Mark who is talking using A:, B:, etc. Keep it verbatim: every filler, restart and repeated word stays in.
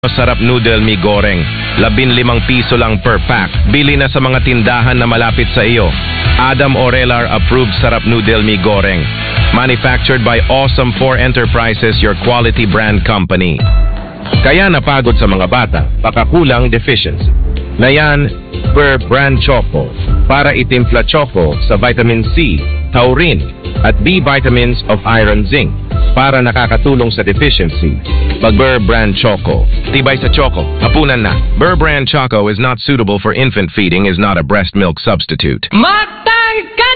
A: Sarap noodle mi goreng. Labin limang piso lang per pack. Bili na sa mga tindahan na malapit sa iyo. Adam Orelar approved sarap noodle mi goreng. Manufactured by Awesome four Enterprises, your quality brand company. Kaya napagod sa mga bata, baka kulang deficiency. Na yan, per brand choco. Para itimpla choco sa vitamin C, taurine, at B vitamins of iron zinc. Para nakakatulong sa deficiency. Mag Burr Brand Choco. Tibay sa choco. Hapunan na. Burr Brand Choco is not suitable for infant feeding, is not a breast milk substitute.
B: Matangka!